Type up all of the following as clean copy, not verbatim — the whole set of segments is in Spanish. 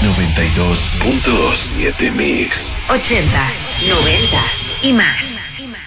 92.7 Mix. 80s, 90s y más.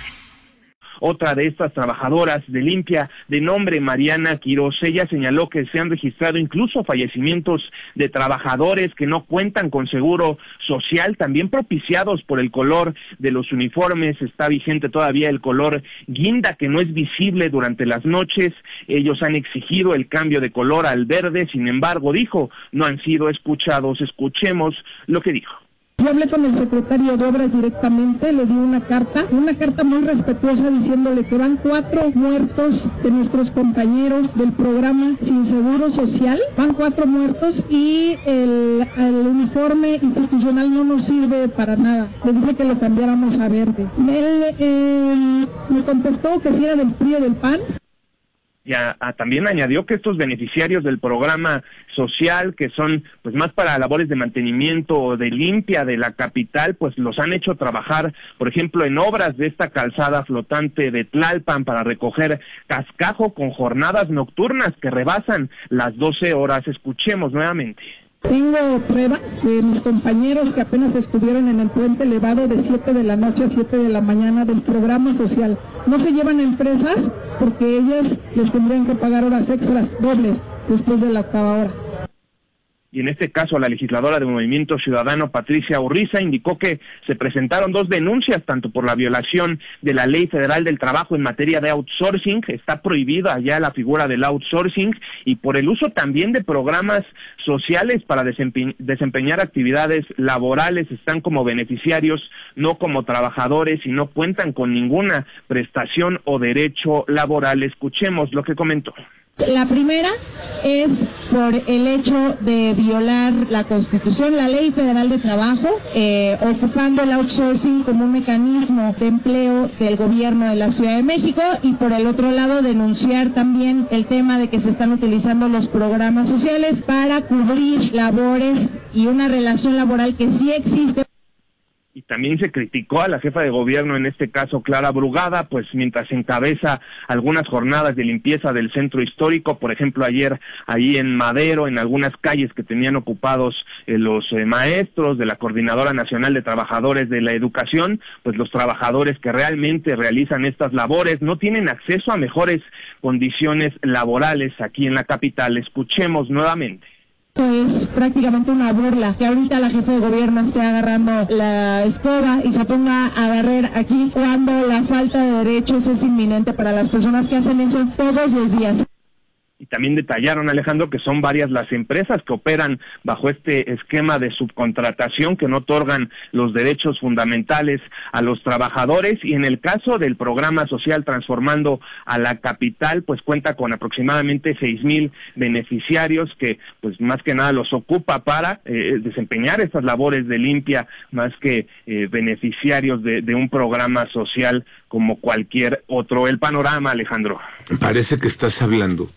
Otra de estas trabajadoras de limpia, de nombre Mariana Quiroz, ella señaló que se han registrado incluso fallecimientos de trabajadores que no cuentan con seguro social, también propiciados por el color de los uniformes. Está vigente todavía el color guinda, que no es visible durante las noches. Ellos han exigido el cambio de color al verde, sin embargo, dijo, no han sido escuchados. Escuchemos lo que dijo. Yo hablé con el secretario de Obras directamente, le di una carta muy respetuosa diciéndole que van 4 muertos de nuestros compañeros del programa Sin Seguro Social, van 4 muertos y el uniforme institucional no nos sirve para nada. Le dije que lo cambiáramos a verde. Él me contestó que si era del PRI o del PAN. También añadió que estos beneficiarios del programa social, que son pues más para labores de mantenimiento o de limpia de la capital, pues los han hecho trabajar, por ejemplo, en obras de esta calzada flotante de Tlalpan para recoger cascajo con jornadas nocturnas que rebasan las 12 horas. Escuchemos nuevamente. Tengo pruebas de mis compañeros que apenas estuvieron en el puente elevado de 7 de la noche a 7 de la mañana del programa social. No se llevan a empresas porque ellas les tendrían que pagar horas extras dobles después de la 8ª hora. Y en este caso, la legisladora del Movimiento Ciudadano, Patricia Urriza, indicó que se presentaron 2 denuncias, tanto por la violación de la Ley Federal del Trabajo en materia de outsourcing, está prohibida ya la figura del outsourcing, y por el uso también de programas sociales para desempeñar actividades laborales. Están como beneficiarios, no como trabajadores, y no cuentan con ninguna prestación o derecho laboral. Escuchemos lo que comentó. La primera es por el hecho de violar la Constitución, la Ley Federal de Trabajo, ocupando el outsourcing como un mecanismo de empleo del gobierno de la Ciudad de México, y por el otro lado denunciar también el tema de que se están utilizando los programas sociales para cubrir labores y una relación laboral que sí existe. Y también se criticó a la jefa de gobierno, en este caso Clara Brugada, pues mientras encabeza algunas jornadas de limpieza del centro histórico, por ejemplo ayer allí en Madero, en algunas calles que tenían ocupados los maestros de la Coordinadora Nacional de Trabajadores de la Educación, pues los trabajadores que realmente realizan estas labores no tienen acceso a mejores condiciones laborales aquí en la capital. Escuchemos nuevamente. Esto es prácticamente una burla, que ahorita la jefa de gobierno esté agarrando la escoba y se ponga a barrer aquí cuando la falta de derechos es inminente para las personas que hacen eso todos los días. Y también detallaron, Alejandro, que son varias las empresas que operan bajo este esquema de subcontratación, que no otorgan los derechos fundamentales a los trabajadores. Y en el caso del programa social Transformando a la Capital, pues cuenta con aproximadamente 6,000 beneficiarios que pues más que nada los ocupa para desempeñar estas labores de limpia, más que beneficiarios de un programa social como cualquier otro. El panorama, Alejandro. Parece que estás hablando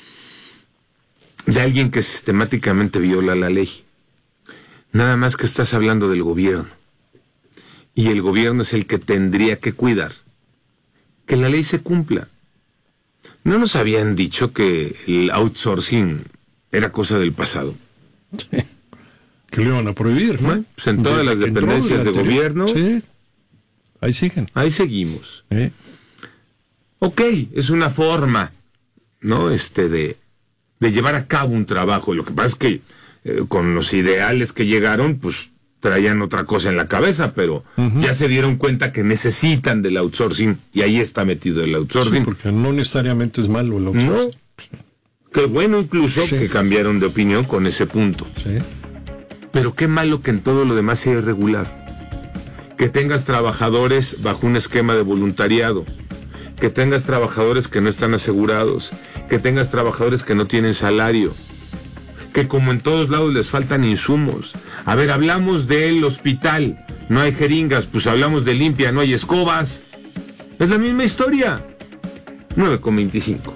de alguien que sistemáticamente viola la ley. Nada más que estás hablando del gobierno. Y el gobierno es el que tendría que cuidar que la ley se cumpla. ¿No nos habían dicho que el outsourcing era cosa del pasado? Sí. Que lo iban a prohibir, ¿no? Pues en todas las dependencias de gobierno. Sí. Ahí siguen. Ahí seguimos. Ok, es una forma, ¿no? De llevar a cabo un trabajo. Lo que pasa es que con los ideales que llegaron, pues traían otra cosa en la cabeza, pero ya se dieron cuenta que necesitan del outsourcing, y ahí está metido el outsourcing. Sí, porque no necesariamente es malo el outsourcing. No. Qué bueno incluso que cambiaron de opinión con ese punto. Sí. Pero qué malo que en todo lo demás sea irregular. Que tengas trabajadores bajo un esquema de voluntariado, que tengas trabajadores que no están asegurados, que tengas trabajadores que no tienen salario, que como en todos lados les faltan insumos. A ver, hablamos del hospital, no hay jeringas, pues hablamos de limpia, no hay escobas. Es la misma historia. 9:25.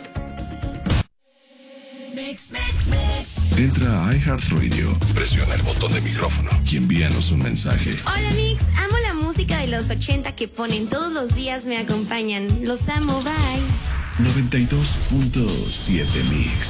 Entra a iHeartRadio, presiona el botón de micrófono y envíanos un mensaje. Hola Mix, amo la música de los 80 que ponen todos los días, me acompañan. Los amo, bye. 92.7 Mix.